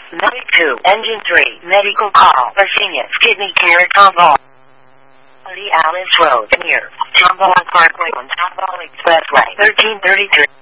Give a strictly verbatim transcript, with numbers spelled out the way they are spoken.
Medic two, Engine three, medical call, Virginia's Kidney Care, Tomball. Alice Road, near Tomball Parkway on Tomball Expressway, thirteen thirty-three.